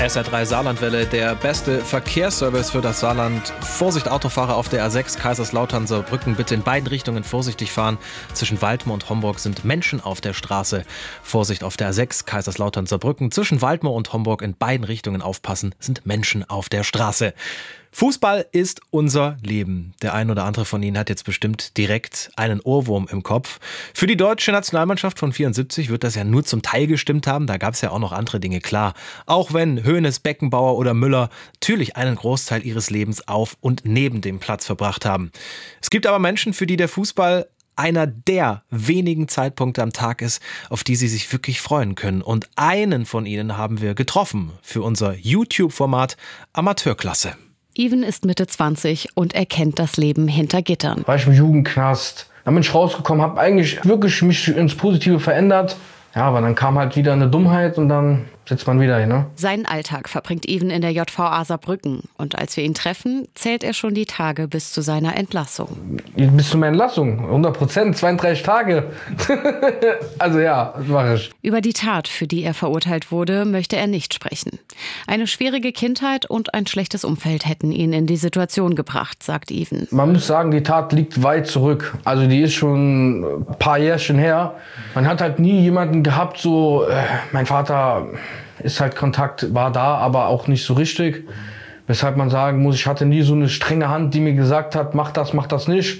SR3 Saarlandwelle, der beste Verkehrsservice für das Saarland. Vorsicht Autofahrer auf der A6 Kaiserslautern-Saarbrücken, bitte in beiden Richtungen vorsichtig fahren. Zwischen Waldmoor und Homburg sind Menschen auf der Straße. Vorsicht auf der A6 Kaiserslautern-Saarbrücken, zwischen Waldmoor und Homburg in beiden Richtungen aufpassen, sind Menschen auf der Straße. Fußball ist unser Leben. Der ein oder andere von Ihnen hat jetzt bestimmt direkt einen Ohrwurm im Kopf. Für die deutsche Nationalmannschaft von 74 wird das ja nur zum Teil gestimmt haben. Da gab es ja auch noch andere Dinge, klar. Auch wenn Hoeneß, Beckenbauer oder Müller natürlich einen Großteil ihres Lebens auf und neben dem Platz verbracht haben. Es gibt aber Menschen, für die der Fußball einer der wenigen Zeitpunkte am Tag ist, auf die sie sich wirklich freuen können. Und einen von ihnen haben wir getroffen für unser YouTube-Format Amateurklasse. Even ist Mitte 20 und er kennt das Leben hinter Gittern. War ich im Jugendknast, dann bin ich rausgekommen, habe eigentlich wirklich mich ins Positive verändert. Ja, aber dann kam halt wieder eine Dummheit und dann sitzt man wieder hier, ne? Seinen Alltag verbringt Even in der JVA Saarbrücken. Und als wir ihn treffen, zählt er schon die Tage bis zu seiner Entlassung. Bis zu meiner Entlassung, 100%, 32 Tage. Also ja, das mache ich. Über die Tat, für die er verurteilt wurde, möchte er nicht sprechen. Eine schwierige Kindheit und ein schlechtes Umfeld hätten ihn in die Situation gebracht, sagt Even. Man muss sagen, die Tat liegt weit zurück. Also die ist schon ein paar Jährchen her. Man hat halt nie jemanden gehabt, so, mein Vater ist halt Kontakt, war da, aber auch nicht so richtig. Weshalb man sagen muss, ich hatte nie so eine strenge Hand, die mir gesagt hat, mach das nicht.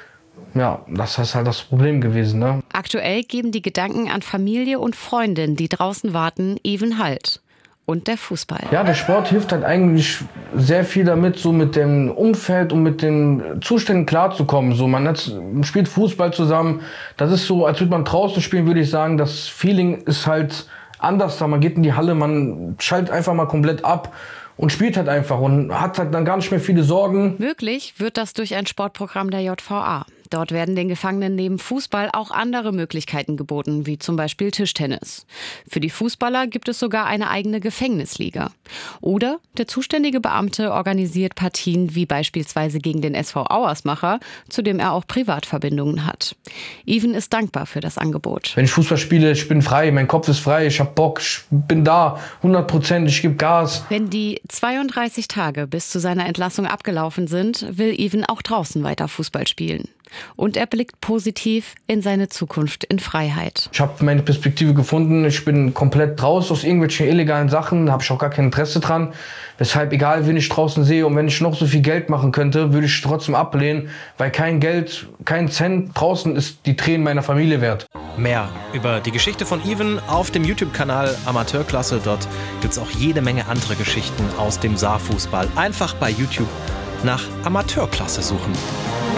Ja, das ist halt das Problem gewesen, ne? Aktuell geben die Gedanken an Familie und Freundin, die draußen warten, Even Halt. Und der Fußball. Ja, der Sport hilft halt eigentlich sehr viel damit, so mit dem Umfeld und mit den Zuständen klarzukommen. So, man spielt Fußball zusammen. Das ist so, als würde man draußen spielen, würde ich sagen. Das Feeling ist halt anders da. Man geht in die Halle, man schaltet einfach mal komplett ab und spielt halt einfach und hat halt dann gar nicht mehr viele Sorgen. Möglich wird das durch ein Sportprogramm der JVA. Dort werden den Gefangenen neben Fußball auch andere Möglichkeiten geboten, wie zum Beispiel Tischtennis. Für die Fußballer gibt es sogar eine eigene Gefängnisliga. Oder der zuständige Beamte organisiert Partien wie beispielsweise gegen den SV Auersmacher, zu dem er auch Privatverbindungen hat. Even ist dankbar für das Angebot. Wenn ich Fußball spiele, ich bin frei, mein Kopf ist frei, ich hab Bock, ich bin da, 100%, ich gebe Gas. Wenn die 32 Tage bis zu seiner Entlassung abgelaufen sind, will Even auch draußen weiter Fußball spielen. Und er blickt positiv in seine Zukunft in Freiheit. Ich habe meine Perspektive gefunden. Ich bin komplett raus aus irgendwelchen illegalen Sachen. Da habe ich auch gar kein Interesse dran. Weshalb, egal wen ich draußen sehe und wenn ich noch so viel Geld machen könnte, würde ich trotzdem ablehnen. Weil kein Geld, kein Cent draußen ist die Tränen meiner Familie wert. Mehr über die Geschichte von Even auf dem YouTube-Kanal Amateurklasse. Dort gibt es auch jede Menge andere Geschichten aus dem Saarfußball. Einfach bei YouTube nach Amateurklasse suchen.